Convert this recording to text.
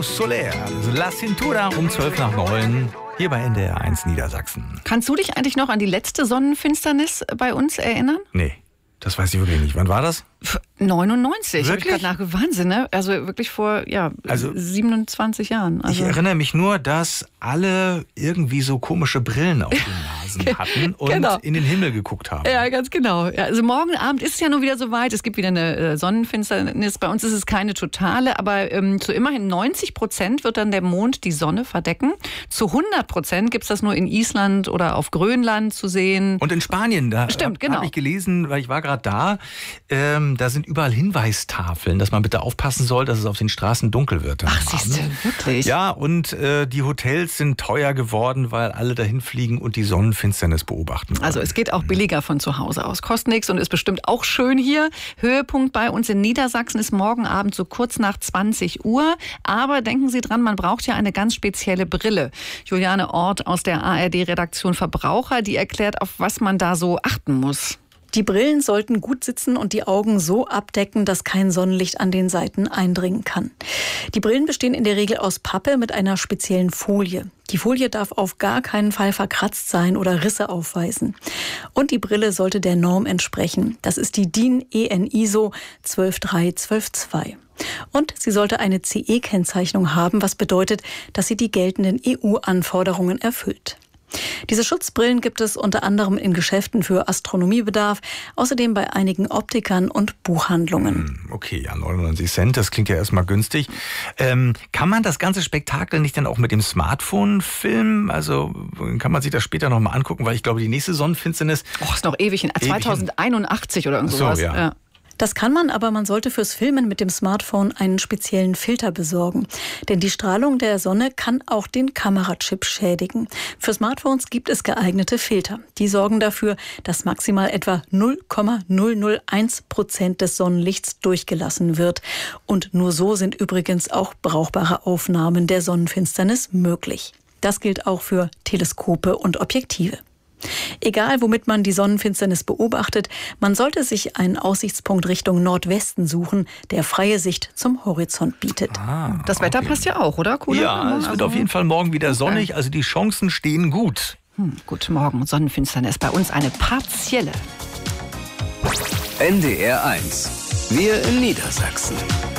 Soler, La Cintura um 8:12 hier bei NDR 1 Niedersachsen. Kannst du dich eigentlich noch an die letzte Sonnenfinsternis bei uns erinnern? Nee, das weiß ich wirklich nicht. Wann war das? 99. Wirklich? Hab ich gerade Wahnsinn, ne? Also wirklich vor 27 Jahren. Also Ich erinnere mich nur, dass alle irgendwie so komische Brillen auf den Nasen hatten und in den Himmel geguckt haben. Ja, ganz genau. Ja, also morgen Abend ist es ja nun wieder soweit. Es gibt wieder eine Sonnenfinsternis. Bei uns ist es keine totale, aber zu immerhin 90% wird dann der Mond die Sonne verdecken. Zu 100% gibt es das nur in Island oder auf Grönland zu sehen. Und in Spanien, da genau. habe ich gelesen, weil ich war gerade da, da sind überall Hinweistafeln, dass man bitte aufpassen soll, dass es auf den Straßen dunkel wird. Ach, siehst du, wirklich? Ja, und die Hotels sind teuer geworden, weil alle dahin fliegen und die Sonnenfinsternis beobachten wollen. Also es geht auch billiger von zu Hause aus. Kostet nichts und ist bestimmt auch schön hier. Höhepunkt bei uns in Niedersachsen ist morgen Abend so kurz nach 20 Uhr. Aber denken Sie dran, man braucht ja eine ganz spezielle Brille. Juliane Ort aus der ARD-Redaktion Verbraucher, die erklärt, auf was man da so achten muss. Die Brillen sollten gut sitzen und die Augen so abdecken, dass kein Sonnenlicht an den Seiten eindringen kann. Die Brillen bestehen in der Regel aus Pappe mit einer speziellen Folie. Die Folie darf auf gar keinen Fall verkratzt sein oder Risse aufweisen. Und die Brille sollte der Norm entsprechen. Das ist die DIN EN ISO 12312-2. Und sie sollte eine CE-Kennzeichnung haben, was bedeutet, dass sie die geltenden EU-Anforderungen erfüllt. Diese Schutzbrillen gibt es unter anderem in Geschäften für Astronomiebedarf, außerdem bei einigen Optikern und Buchhandlungen. Okay, ja, 99 Cent, das klingt ja erstmal günstig. Kann man das ganze Spektakel nicht dann auch mit dem Smartphone filmen? Also kann man sich das später nochmal angucken, weil ich glaube, die nächste Sonnenfinsternis... Ist noch ewig, 2081 oder irgend sowas. So, ja. Das kann man, aber man sollte fürs Filmen mit dem Smartphone einen speziellen Filter besorgen. Denn die Strahlung der Sonne kann auch den Kamerachip schädigen. Für Smartphones gibt es geeignete Filter. Die sorgen dafür, dass maximal etwa 0,001% des Sonnenlichts durchgelassen wird. Und nur so sind übrigens auch brauchbare Aufnahmen der Sonnenfinsternis möglich. Das gilt auch für Teleskope und Objektive. Egal, womit man die Sonnenfinsternis beobachtet, man sollte sich einen Aussichtspunkt Richtung Nordwesten suchen, der freie Sicht zum Horizont bietet. Das Wetter passt ja auch, oder? Cooler? Ja, es wird auf jeden Fall morgen wieder sonnig, also die Chancen stehen gut. Gut, morgen Sonnenfinsternis, bei uns eine partielle. NDR 1, wir in Niedersachsen.